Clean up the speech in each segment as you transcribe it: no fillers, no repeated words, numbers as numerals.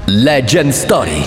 Legend Story.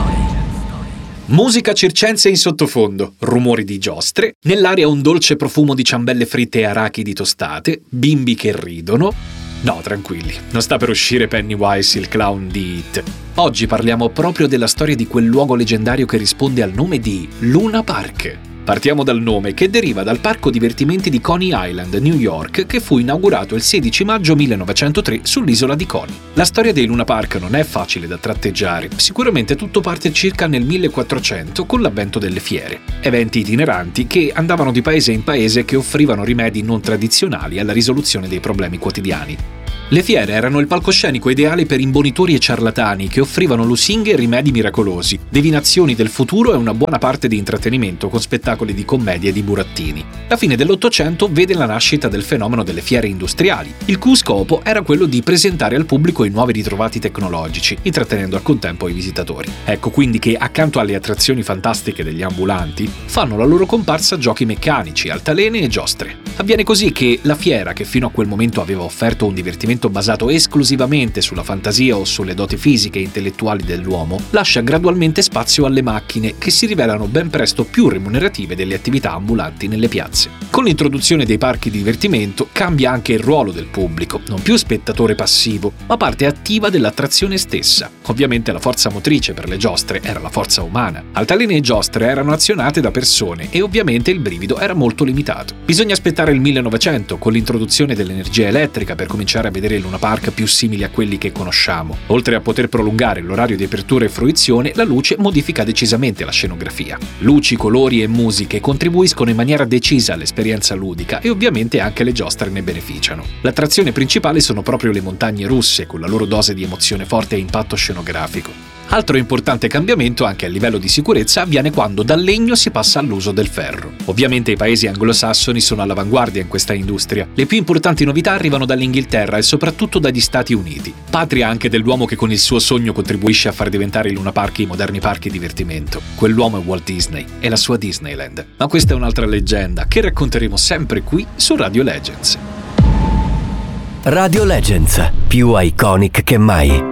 Musica circense in sottofondo, rumori di giostre, nell'aria un dolce profumo di ciambelle fritte e arachidi tostate, bimbi che ridono. No, tranquilli, non sta per uscire Pennywise, il clown di It. Oggi parliamo proprio della storia di quel luogo leggendario che risponde al nome di Luna Park. Partiamo dal nome, che deriva dal parco divertimenti di Coney Island, New York, che fu inaugurato il 16 maggio 1903 sull'isola di Coney. La storia dei Luna Park non è facile da tratteggiare, sicuramente tutto parte circa nel 1400 con l'avvento delle fiere, eventi itineranti che andavano di paese in paese che offrivano rimedi non tradizionali alla risoluzione dei problemi quotidiani. Le fiere erano il palcoscenico ideale per imbonitori e ciarlatani che offrivano lusinghe e rimedi miracolosi, divinazioni del futuro e una buona parte di intrattenimento con spettacoli di commedia e di burattini. La fine dell'Ottocento vede la nascita del fenomeno delle fiere industriali, il cui scopo era quello di presentare al pubblico i nuovi ritrovati tecnologici, intrattenendo al contempo i visitatori. Ecco quindi che, accanto alle attrazioni fantastiche degli ambulanti, fanno la loro comparsa giochi meccanici, altalene e giostre. Avviene così che la fiera, che fino a quel momento aveva offerto un divertimento basato esclusivamente sulla fantasia o sulle doti fisiche e intellettuali dell'uomo, lascia gradualmente spazio alle macchine che si rivelano ben presto più remunerative delle attività ambulanti nelle piazze. Con l'introduzione dei parchi di divertimento cambia anche il ruolo del pubblico, non più spettatore passivo, ma parte attiva dell'attrazione stessa. Ovviamente la forza motrice per le giostre era la forza umana. Altalene e giostre erano azionate da persone e ovviamente il brivido era molto limitato. Bisogna aspettare il 1900 con l'introduzione dell'energia elettrica per cominciare a vedere il Luna Park più simili a quelli che conosciamo. Oltre a poter prolungare l'orario di apertura e fruizione, la luce modifica decisamente la scenografia. Luci, colori e musiche contribuiscono in maniera decisa all'esperienza ludica e ovviamente anche le giostre ne beneficiano. L'attrazione principale sono proprio le montagne russe, con la loro dose di emozione forte e impatto scenografico. Altro importante cambiamento anche a livello di sicurezza avviene quando dal legno si passa all'uso del ferro. Ovviamente i paesi anglosassoni sono all'avanguardia in questa industria. Le più importanti novità arrivano dall'Inghilterra e soprattutto dagli Stati Uniti, patria anche dell'uomo che con il suo sogno contribuisce a far diventare i Luna Park i moderni parchi divertimento. Quell'uomo è Walt Disney e la sua Disneyland. Ma questa è un'altra leggenda che racconteremo sempre qui su Radio Legends. Radio Legends, più iconic che mai.